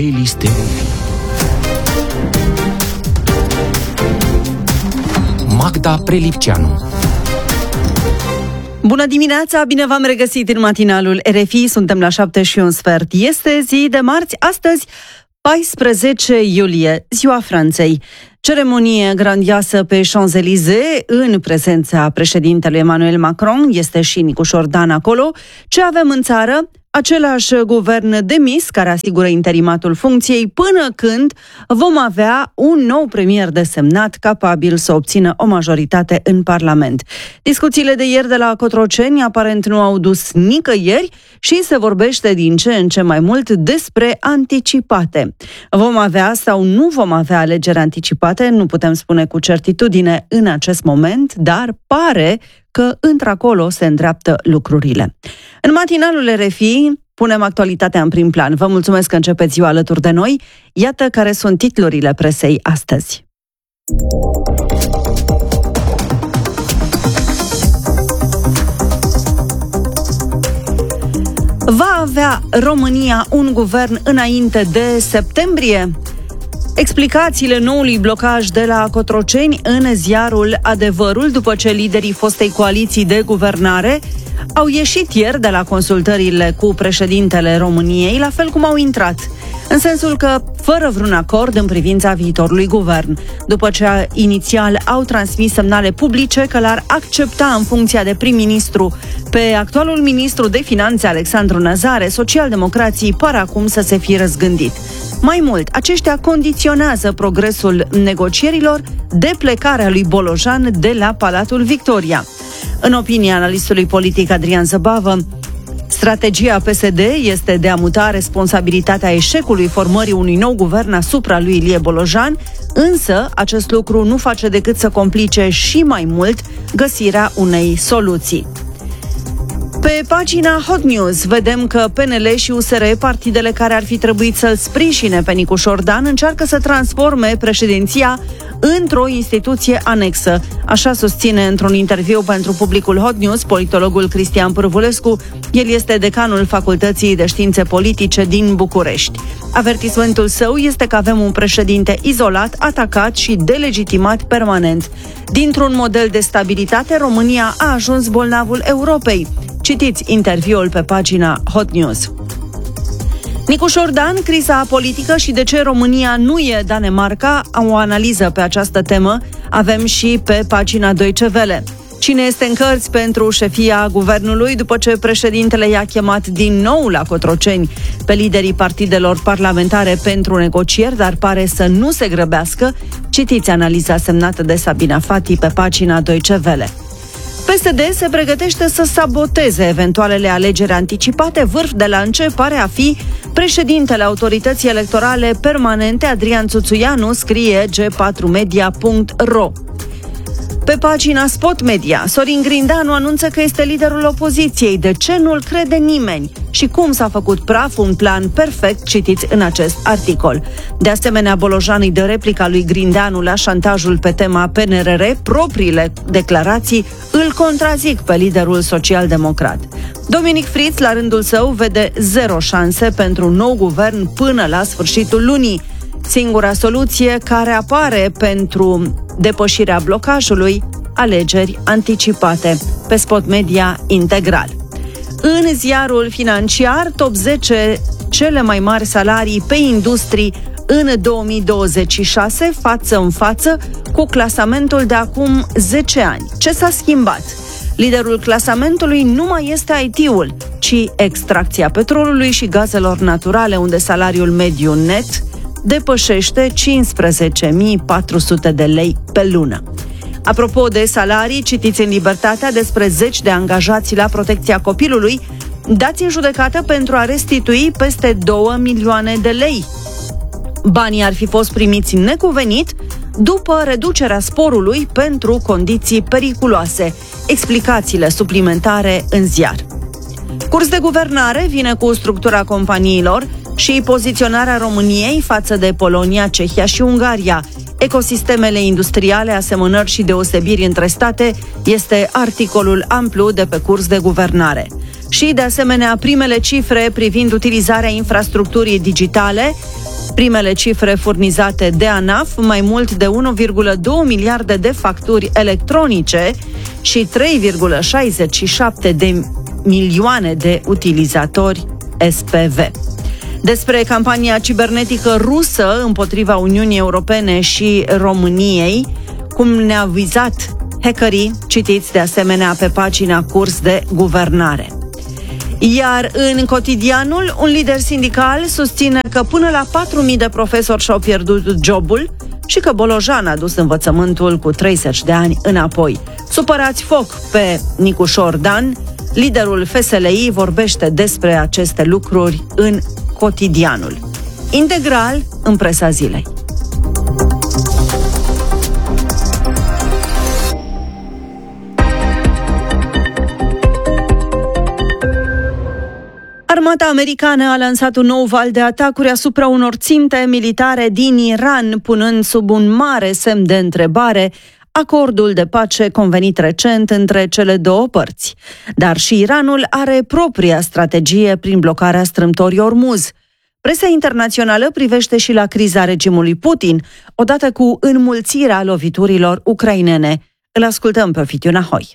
Playlist Magda Prelipceanu. Bună dimineața, bine v-am regăsit în matinalul RFI, suntem la 7:15. Este zi de marți, astăzi 14 iulie, ziua Franței. Ceremonie grandioasă pe Champs-Élysées, în prezența președintelui Emmanuel Macron, este și Nicușor Dan acolo. Ce avem în țară? Același guvern demis care asigură interimatul funcției până când vom avea un nou premier desemnat capabil să obțină o majoritate în Parlament. Discuțiile de ieri de la Cotroceni aparent nu au dus nicăieri și se vorbește din ce în ce mai mult despre anticipate. Vom avea sau nu vom avea alegeri anticipate, nu putem spune cu certitudine în acest moment, dar pare că într-acolo se îndreaptă lucrurile. În matinalul RFI punem actualitatea în prim plan. Vă mulțumesc că începeți ziua alături de noi. Iată care sunt titlurile presei astăzi. Va avea România un guvern înainte de septembrie? Explicațiile noului blocaj de la Cotroceni în ziarul Adevărul, după ce liderii fostei coaliții de guvernare au ieșit ieri de la consultările cu președintele României, la fel cum au intrat, în sensul că fără vreun acord în privința viitorului guvern, după ce inițial au transmis semnale publice că l-ar accepta în funcția de prim-ministru pe actualul ministru de finanțe Alexandru Nazare, socialdemocrații par acum să se fi răzgândit. Mai mult, aceștia condiționează progresul negocierilor de plecarea lui Bolojan de la Palatul Victoria. În opinia analistului politic Adrian Zăbavă, strategia PSD este de a muta responsabilitatea eșecului formării unui nou guvern asupra lui Ilie Bolojan, însă acest lucru nu face decât să complice și mai mult găsirea unei soluții. Pe pagina Hot News vedem că PNL și USR, partidele care ar fi trebuit să-l sprijine pe Nicușor Dan, încearcă să transforme președinția într-o instituție anexă. Așa susține într-un interviu pentru publicul Hot News politologul Cristian Pârvulescu. El este decanul Facultății de Științe Politice din București. Avertismentul său este că avem un președinte izolat, atacat și delegitimat permanent. Dintr-un model de stabilitate, România a ajuns bolnavul Europei. Citiți interviul pe pagina Hot News. Nicușor Dan, criza politică și de ce România nu e Danemarca, o analiză pe această temă avem și pe pagina Deutsche Welle. Cine este în cărți pentru șefia guvernului după ce președintele i-a chemat din nou la Cotroceni pe liderii partidelor parlamentare pentru negocieri, dar pare să nu se grăbească? Citiți analiza semnată de Sabina Fati pe pagina Deutsche Welle. PSD se pregătește să saboteze eventualele alegeri anticipate. Vârf de lance pare a fi președintele Autorității Electorale Permanente, Adrian Țuțuianu, scrie G4media.ro. Pe pagina Spot Media, Sorin Grindanu anunță că este liderul opoziției. De ce nu-l crede nimeni? Și cum s-a făcut praf un plan perfect, citiți în acest articol. De asemenea, Bolojan îi dă replica lui Grindanu la șantajul pe tema PNRR. Propriile declarații îl contrazic pe liderul social-democrat. Dominic Fritz, la rândul său, vede 0 șanse pentru un nou guvern până la sfârșitul lunii. Singura soluție care apare pentru depășirea blocajului, alegeri anticipate. Pe Spot Media integral. În ziarul financiar, top 10 cele mai mari salarii pe industrii în 2026, față în față cu clasamentul de acum 10 ani. Ce s-a schimbat? Liderul clasamentului nu mai este IT-ul, ci extracția petrolului și gazelor naturale, unde salariul mediu net depășește 15.400 de lei pe lună. Apropo de salarii, citiți în Libertatea despre 10 de angajați la protecția copilului dați în judecată pentru a restitui peste 2 milioane de lei. Banii ar fi fost primiți necuvenit după reducerea sporului pentru condiții periculoase. Explicațiile suplimentare în ziar. Curs de guvernare vine cu structura companiilor și poziționarea României față de Polonia, Cehia și Ungaria. Ecosistemele industriale, asemănări și deosebiri între state este articolul amplu de pe curs de guvernare. Și, de asemenea, primele cifre privind utilizarea infrastructurii digitale Primele cifre furnizate de ANAF, mai mult de 1,2 miliarde de facturi electronice și 3,67 de milioane de utilizatori SPV. Despre campania cibernetică rusă împotriva Uniunii Europene și României, cum ne-a vizat hackerii, citiți de asemenea pe pagina Curs de Guvernare. Iar în Cotidianul, un lider sindical susține că până la 4.000 de profesori și-au pierdut jobul și că Bolojan a dus învățământul cu 30 de ani înapoi. Supărați foc pe Nicușor Dan, liderul FSLI vorbește despre aceste lucruri în Cotidianul. Integral în Presa Zilei. Armata americană a lansat un nou val de atacuri asupra unor ținte militare din Iran, punând sub un mare semn de întrebare acordul de pace convenit recent între cele două părți. Dar și Iranul are propria strategie prin blocarea strâmtorii Ormuz. Presa internațională privește și la criza regimului Putin, odată cu înmulțirea loviturilor ucrainene. Îl ascultăm pe Ovidiu Nahoi.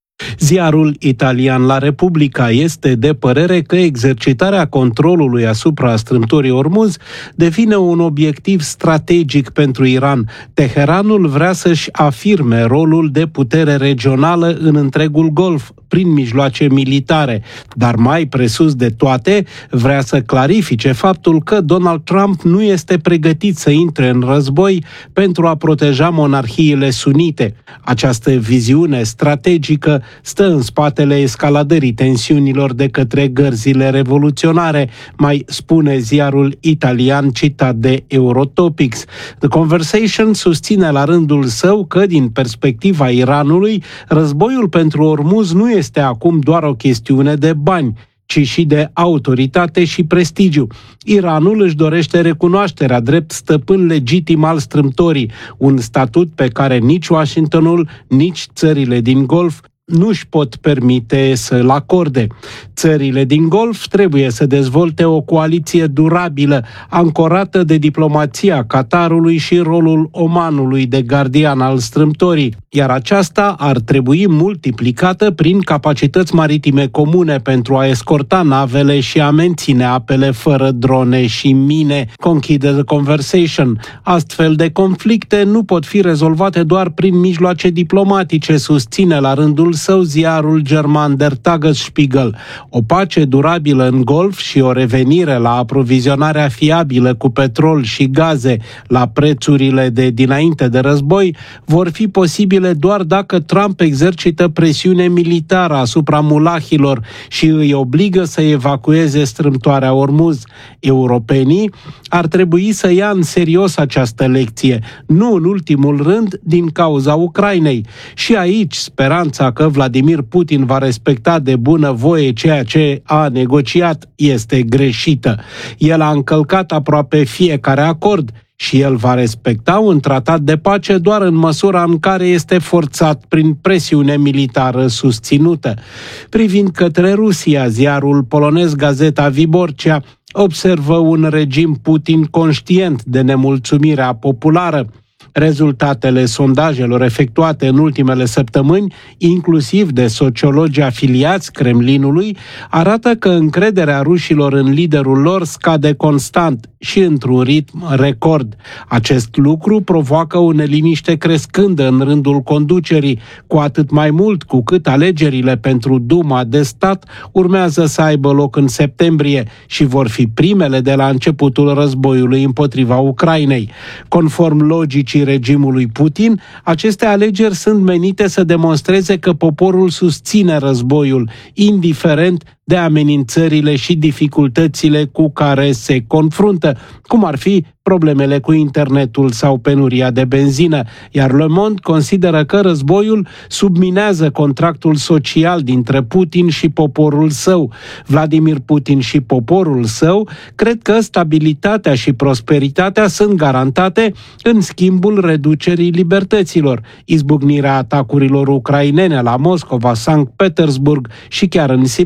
Ziarul italian La Repubblica este de părere că exercitarea controlului asupra strâmtorii Ormuz devine un obiectiv strategic pentru Iran. Teheranul vrea să-și afirme rolul de putere regională în întregul Golf, prin mijloace militare, dar mai presus de toate, vrea să clarifice faptul că Donald Trump nu este pregătit să intre în război pentru a proteja monarhiile sunite. Această viziune strategică stă în spatele escaladării tensiunilor de către gărzile revoluționare, mai spune ziarul italian citat de Eurotopics. The Conversation susține la rândul său că, din perspectiva Iranului, războiul pentru Ormuz nu este acum doar o chestiune de bani, ci și de autoritate și prestigiu. Iranul își dorește recunoașterea drept stăpân legitim al strâmtorii, un statut pe care nici Washingtonul, nici țările din Golf nu-și pot permite să-l acorde. Țările din Golf trebuie să dezvolte o coaliție durabilă, ancorată de diplomația Qatarului și rolul Omanului de gardian al strâmtorii, iar aceasta ar trebui multiplicată prin capacități maritime comune pentru a escorta navele și a menține apele fără drone și mine, conchide The Conversation. Astfel de conflicte nu pot fi rezolvate doar prin mijloace diplomatice, susține la rândul său ziarul german Der Tagesspiegel. O pace durabilă în Golf și o revenire la aprovizionarea fiabilă cu petrol și gaze la prețurile de dinainte de război vor fi posibile doar dacă Trump exercită presiune militară asupra mulahilor și îi obligă să evacueze strâmtoarea Ormuz. Europenii ar trebui să ia în serios această lecție, nu în ultimul rând din cauza Ucrainei. Și aici speranța că Vladimir Putin va respecta de bună voie ceea ce a negociat este greșită. El a încălcat aproape fiecare acord și el va respecta un tratat de pace doar în măsura în care este forțat prin presiune militară susținută. Privind către Rusia, ziarul polonez Gazeta Wyborcza observă un regim Putin conștient de nemulțumirea populară. Rezultatele sondajelor efectuate în ultimele săptămâni, inclusiv de sociologi afiliați Kremlinului, arată că încrederea rușilor în liderul lor scade constant și într-un ritm record. Acest lucru provoacă o neliniște crescândă în rândul conducerii, cu atât mai mult cu cât alegerile pentru Duma de stat urmează să aibă loc în septembrie și vor fi primele de la începutul războiului împotriva Ucrainei. Conform logicii regimului Putin, aceste alegeri sunt menite să demonstreze că poporul susține războiul, indiferent de amenințările și dificultățile cu care se confruntă, cum ar fi problemele cu internetul sau penuria de benzină, iar Le Monde consideră că războiul subminează contractul social dintre Putin și poporul său. Vladimir Putin și poporul său cred că stabilitatea și prosperitatea sunt garantate în schimbul reducerii libertăților. Izbucnirea atacurilor ucrainene la Moscova, Sankt Petersburg și chiar în Siberia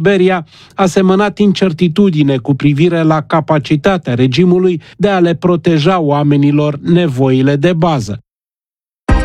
a semănat incertitudine cu privire la capacitatea regimului de a le proteja oamenilor nevoile de bază.